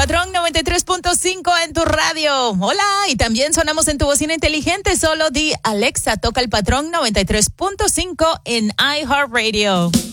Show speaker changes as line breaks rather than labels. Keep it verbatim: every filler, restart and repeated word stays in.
Patrón noventa y tres punto cinco en tu radio. Hola, y también sonamos en tu bocina inteligente. Solo di Alexa, toca el Patrón noventa y tres punto cinco en iHeartRadio.